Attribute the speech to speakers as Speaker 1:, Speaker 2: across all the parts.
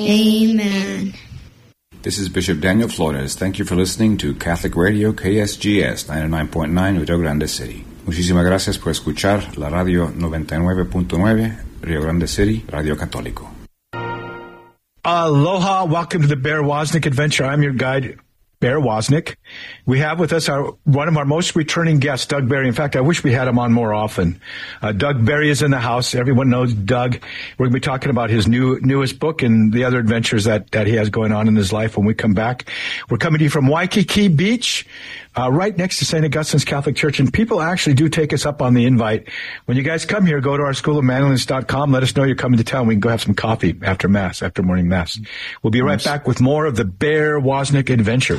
Speaker 1: Amen.
Speaker 2: This is Bishop Daniel Flores. Thank you for listening to Catholic Radio KSGS 99.9 Rio Grande City. Muchísimas gracias por escuchar la radio 99.9 Rio Grande City, Radio Católico.
Speaker 3: Aloha, welcome to the Bear Wozniak Adventure. I'm your guide, Bear Wozniak. We have with us one of our most returning guests, Doug Barry. In fact, I wish we had him on more often. Doug Barry is in the house. Everyone knows Doug. We're going to be talking about his newest book and the other adventures that he has going on in his life when we come back. We're coming to you from Waikiki Beach, right next to St. Augustine's Catholic Church. And people actually do take us up on the invite. When you guys come here, go to our schoolofmanliness.com. Let us know you're coming to town. We can go have some coffee after Mass, after morning Mass. We'll be right back with more of the Bear Wozniak Adventure.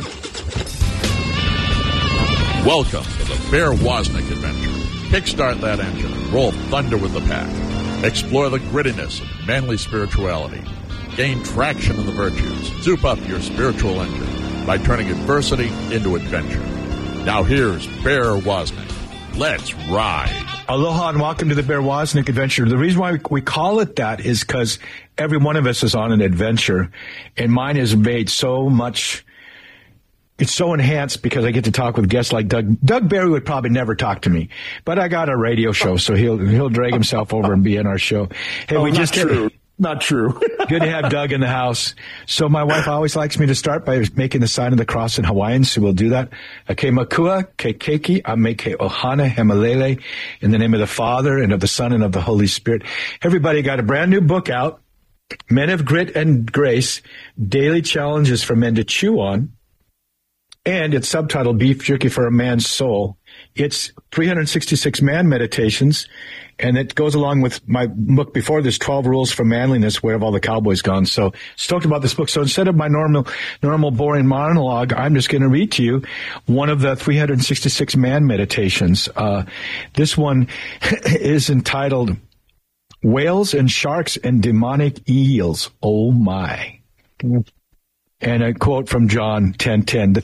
Speaker 4: Welcome to the Bear Wozniak Adventure. Kickstart that engine and roll thunder with the pack. Explore the grittiness of manly spirituality. Gain traction in the virtues. Soup up your spiritual engine by turning adversity into adventure. Now here's Bear Wozniak. Let's ride.
Speaker 3: Aloha and welcome to the Bear Wozniak Adventure. The reason why we call it that is because every one of us is on an adventure, and mine is made so much. It's so enhanced because I get to talk with guests like Doug. Doug Barry would probably never talk to me, but I got a radio show, so he'll drag himself over and be in our show. Hey,
Speaker 5: Not true.
Speaker 3: Good to have Doug in the house. So my wife always likes me to start by making the sign of the cross in Hawaiian, so we'll do that. Ke makua, ke keiki, ame ke ohana hemalele, in the name of the Father and of the Son and of the Holy Spirit. Everybody got a brand new book out, Men of Grit and Grace, Daily Challenges for Men to Chew On. And it's subtitled Beef Jerky for a Man's Soul. It's 366 man meditations, and it goes along with my book before this, 12 Rules for Manliness, Where Have All the Cowboys Gone? So stoked about this book. So instead of my normal boring monologue, I'm just going to read to you one of the 366 man meditations. This one is entitled Whales and Sharks and Demonic Eels. Oh my. And a quote from John 10:10,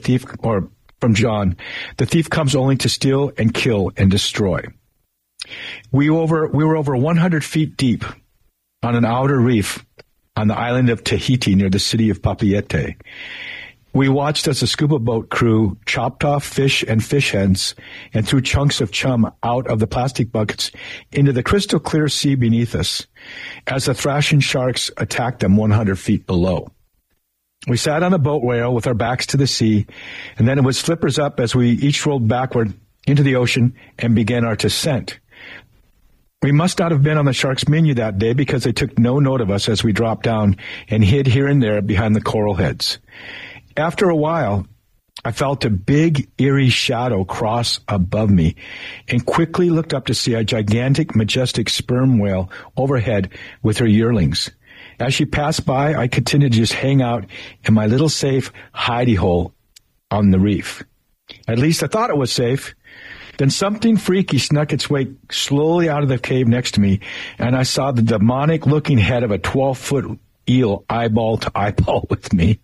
Speaker 3: the thief comes only to steal and kill and destroy. We were over 100 feet deep on an outer reef on the island of Tahiti near the city of Papeete. We watched as a scuba boat crew chopped off fish and fish heads and threw chunks of chum out of the plastic buckets into the crystal clear sea beneath us as the thrashing sharks attacked them 100 feet below. We sat on the boat rail with our backs to the sea, and then it would slip us up as we each rolled backward into the ocean and began our descent. We must not have been on the sharks' menu that day because they took no note of us as we dropped down and hid here and there behind the coral heads. After a while, I felt a big, eerie shadow cross above me and quickly looked up to see a gigantic, majestic sperm whale overhead with her yearlings. As she passed by, I continued to just hang out in my little safe hidey hole on the reef. At least I thought it was safe. Then something freaky snuck its way slowly out of the cave next to me, and I saw the demonic-looking head of a 12-foot eel eyeball to eyeball with me.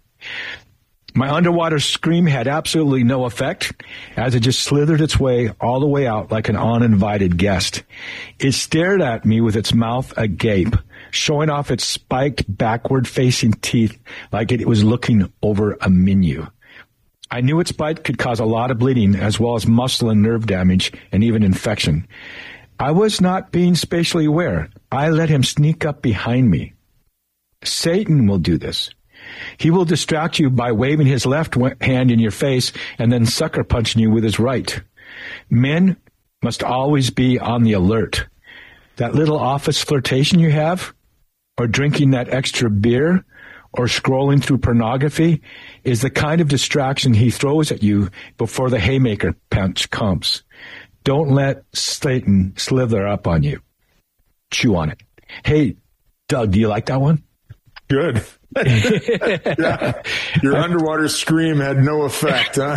Speaker 3: My underwater scream had absolutely no effect as it just slithered its way all the way out like an uninvited guest. It stared at me with its mouth agape, showing off its spiked backward-facing teeth like it was looking over a menu. I knew its bite could cause a lot of bleeding as well as muscle and nerve damage and even infection. I was not being spatially aware. I let him sneak up behind me. Satan will do this. He will distract you by waving his left hand in your face and then sucker punching you with his right. Men must always be on the alert. That little office flirtation you have, or drinking that extra beer, or scrolling through pornography, is the kind of distraction he throws at you before the haymaker punch comes. Don't let Satan slither up on you. Chew on it. Hey, Doug, do you like that one?
Speaker 5: Good. Yeah. Your underwater scream had no effect, huh?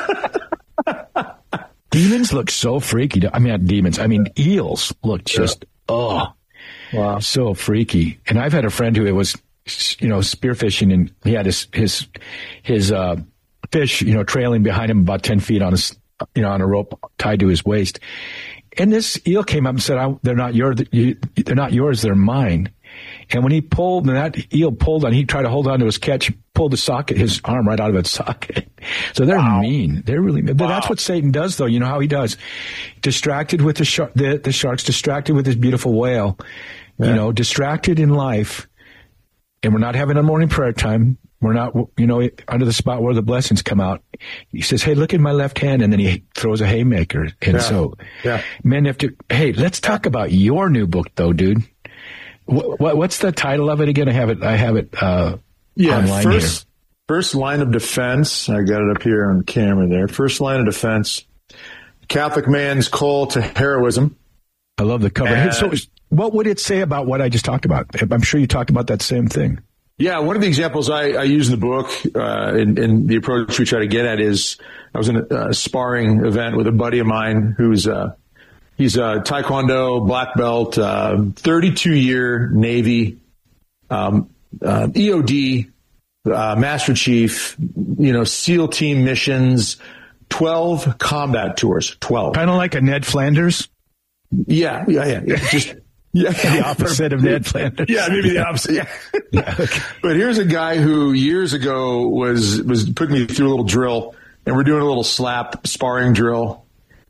Speaker 3: Demons look so freaky. Eels look just, wow, so freaky. And I've had a friend who was, spearfishing, and he had his fish, trailing behind him about 10 feet on a rope tied to his waist. And this eel came up and said, "They're not yours. They're mine." And when he pulled, and that eel pulled on, he tried to hold on to his catch, pulled his arm right out of its socket. So they're mean. They're really mean. But that's what Satan does, though. You know how he does? Distracted with the sharks, distracted with his beautiful whale, distracted in life. And we're not having a morning prayer time. We're not, under the spot where the blessings come out. He says, hey, look at my left hand. And then he throws a haymaker. And men have to, hey, let's talk about your new book, though, dude. What's the title of it again? I have it online here.
Speaker 5: First line of defense. I got it up here on camera there. First line of defense. Catholic man's call to heroism.
Speaker 3: I love the cover. So what would it say about what I just talked about? I'm sure you talked about that same thing.
Speaker 5: Yeah, one of the examples I use in the book, and the approach we try to get at is, I was in a sparring event with a buddy of mine who's he's a Taekwondo black belt, 32-year Navy, EOD, Master Chief, SEAL team missions, 12 combat tours, 12.
Speaker 3: Kind of like a Ned Flanders?
Speaker 5: Yeah. Just... Yeah,
Speaker 3: the opposite of Ned Flanders.
Speaker 5: Yeah, maybe the opposite. Yeah. Okay. But here's a guy who years ago was putting me through a little drill, and we're doing a little slap sparring drill,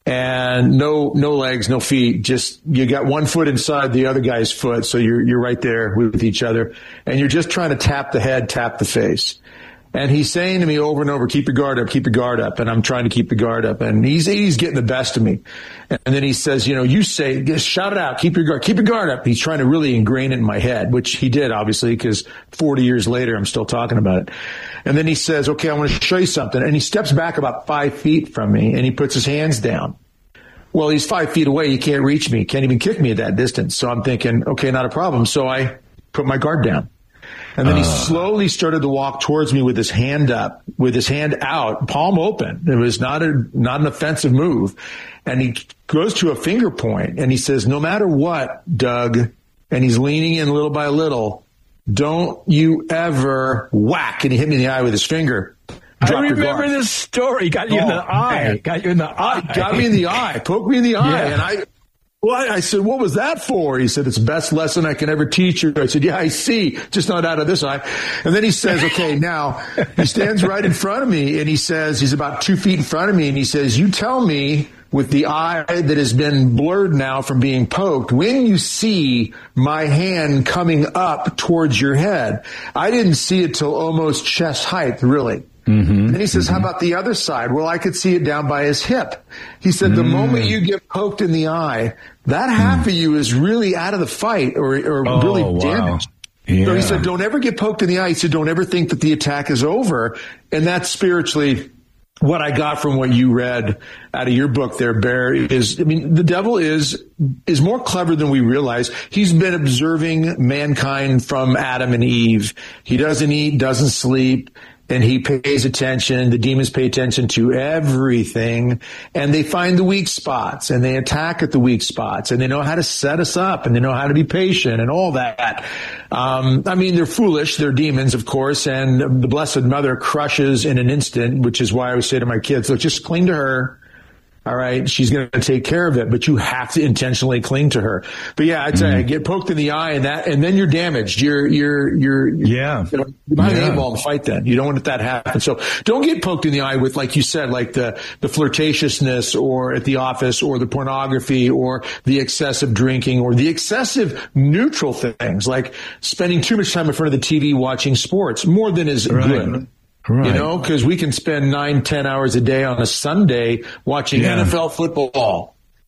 Speaker 5: and no legs, no feet. Just you got one foot inside the other guy's foot, so you're right there with each other, and you're just trying to tap the head, tap the face. And he's saying to me over and over, keep your guard up, keep your guard up. And I'm trying to keep the guard up. And he's getting the best of me. And then he says, you say, just shout it out, keep your guard up. He's trying to really ingrain it in my head, which he did, obviously, because 40 years later, I'm still talking about it. And then he says, okay, I want to show you something. And he steps back about 5 feet from me, and he puts his hands down. Well, he's 5 feet away. He can't reach me. Can't even kick me at that distance. So I'm thinking, okay, not a problem. So I put my guard down. And then he slowly started to walk towards me with his hand up, with his hand out, palm open. It was not an offensive move. And he goes to a finger point and he says, no matter what, Doug, and he's leaning in little by little, don't you ever whack. And he hit me in the eye with his finger.
Speaker 3: I remember this story. He got you in the eye. Got you in the eye.
Speaker 5: Got me in the eye. Poked me in the eye. Yeah. And I said, what was that for? He said, it's the best lesson I can ever teach you. I said, yeah, I see, just not out of this eye. And then he says, okay, now he stands right in front of me and he says, he's about 2 feet in front of me. And he says, you tell me with the eye that has been blurred now from being poked, when you see my hand coming up towards your head, I didn't see it till almost chest height, really. Mm-hmm. And he says, how about the other side? Well, I could see it down by his hip. He said, the moment you get poked in the eye, that half of you is really out of the fight or really damaged. Yeah. So he said, don't ever get poked in the eye. He said, don't ever think that the attack is over. And that's spiritually what I got from what you read out of your book there, Bear, is, the devil is more clever than we realize. He's been observing mankind from Adam and Eve. He doesn't eat, doesn't sleep. And he pays attention. The demons pay attention to everything, and they find the weak spots, and they attack at the weak spots, and they know how to set us up, and they know how to be patient, and all that. They're foolish. They're demons, of course, and the Blessed Mother crushes in an instant, which is why I would say to my kids, look, just cling to her. All right, she's going to take care of it, but you have to intentionally cling to her. But yeah, I'd say get poked in the eye, and then you're damaged. You're behind the eight ball in the fight. Then you don't want that to happen. So don't get poked in the eye with, like you said, like the flirtatiousness, or at the office, or the pornography, or the excessive drinking, or the excessive neutral things, like spending too much time in front of the TV watching sports more than is good. Right. Because we can spend 9-10 hours a day on a Sunday watching NFL football.